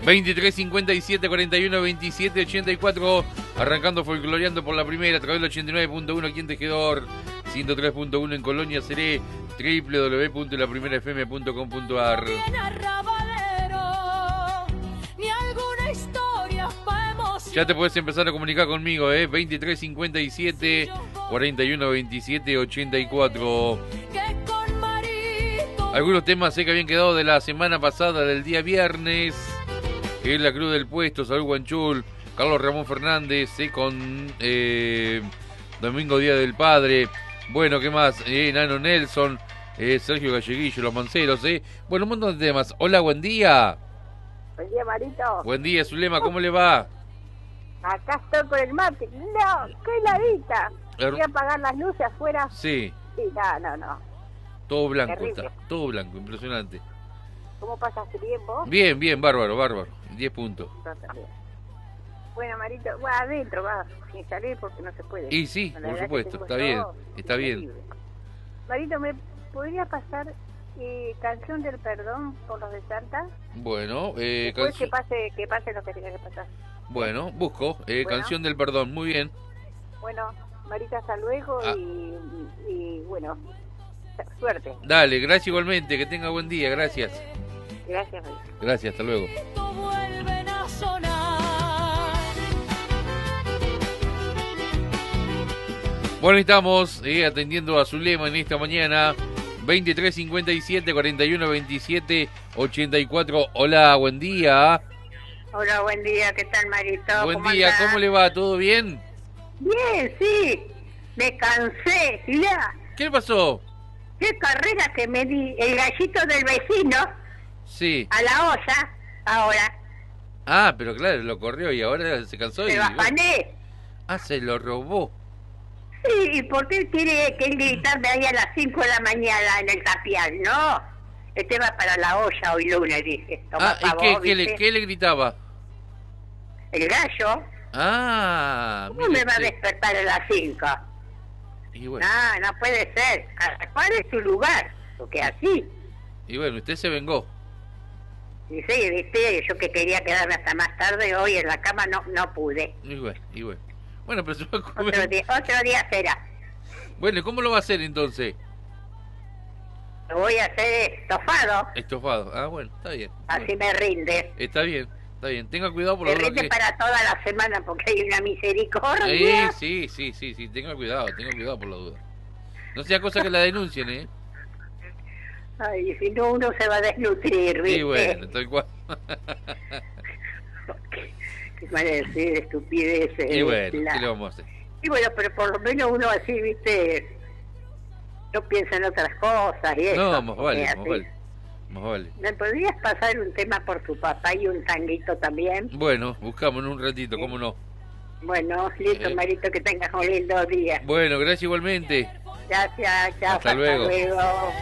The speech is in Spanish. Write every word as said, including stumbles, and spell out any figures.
veintitrés cincuenta y siete cuarenta y uno veintisiete ochenta y cuatro, arrancando folcloreando por la primera a través del ochenta y nueve punto uno aquí en Tejedor, ciento tres punto uno en Colonia Seré, doble u doble u doble u punto la primera f m punto com punto a r. Ya te puedes empezar a comunicar conmigo, ¿eh? veintitrés cincuenta y siete cuarenta y uno veintisiete ochenta y cuatro. Algunos temas sé que habían quedado de la semana pasada, del día viernes, que es la Cruz del Puesto, Salud Guanchul, Carlos Ramón Fernández, eh, con eh, Domingo Día del Padre. Bueno, ¿qué más? Eh, Nano Nelson, eh, Sergio Galleguillo, Los Manceros, ¿eh? Bueno, un montón de temas. Hola, buen día. Buen día, Marito. Buen día, Zulema, ¿cómo le va? Acá estoy con el mate. No, qué heladita. Er... Voy a apagar las luces afuera. Sí. Sí, no, no, no. Todo blanco Terrible. está, todo blanco, impresionante. ¿Cómo pasaste bien vos? Bien, bien, bárbaro, bárbaro. diez puntos. Yo también. Bueno, Marito, bueno, adentro va, sin salir porque no se puede. Y sí, Con la por edad supuesto, que tengo está yo, bien, está increíble. bien. Marito, ¿me podría pasar eh, Canción del Perdón por los de Santa? Bueno, eh, Después canción... que pase, que pase lo que tenga que pasar. Bueno, busco, eh, Bueno. Canción del Perdón, muy bien. Bueno, Marita, hasta luego Ah. y, y bueno, suerte. Dale, gracias igualmente, que tenga buen día, gracias. Gracias, Marita. Gracias, hasta luego. Vuelven a sonar. Bueno, estamos eh, atendiendo a Zulema en esta mañana. veintitrés cincuenta y siete cuarenta y uno veintisiete ochenta y cuatro. Hola, buen día. Hola, buen día, ¿qué tal, Marito? Buen ¿Cómo día, andás? ¿cómo le va? ¿Todo bien? Bien, sí, me cansé, mirá, ¿Qué le pasó? qué carrera que me di, el gallito del vecino Sí. a la olla, ahora, Ah, pero claro, lo corrió y ahora se cansó y... me lo afané. Ah, se lo robó. Sí, ¿y por qué quiere que él gritarme ahí a las cinco de la mañana en el tapial? No, este va para la olla hoy lunes, dije. Toma Ah, ¿y pa' qué, vos, qué le, ¿viste? qué le gritaba? El gallo, Ah, ¿cómo mire me va a usted. despertar a las cinco? Y bueno, No, no puede ser, cada cual es su lugar, porque así. y bueno, usted se vengó. Y sí, viste, yo que quería quedarme hasta más tarde, hoy en la cama no no pude. Y bueno, y bueno. Bueno, pero se va a comer. Otro día, otro día será. Bueno, ¿y cómo lo va a hacer entonces? Lo voy a hacer estofado, Estofado. Ah, bueno, está bien. así me rinde. Está bien, está bien. Tenga cuidado por la Me duda rinde que... para toda la semana porque hay una misericordia. Eh, sí, sí, sí, sí. Tenga cuidado, tenga cuidado por la duda. No sea cosa que la denuncien, ¿eh? Ay, si no uno se va a desnutrir, ¿viste? Sí, bueno, tal cual. ¿Qué van a decir? Estupideces. Y bueno, La- ¿qué le vamos a hacer? Y bueno, pero por lo menos uno así, ¿viste? No piensa en otras cosas y eso. No, más vale, porque más así. vale. Más vale. ¿Me podrías pasar un tema por tu papá y un tanguito también? Bueno, buscamos en un ratito, ¿cómo no? Bueno, listo, Eh. Marito, que tengas un lindo día. Bueno, gracias igualmente. Gracias, chao, Hasta luego. luego.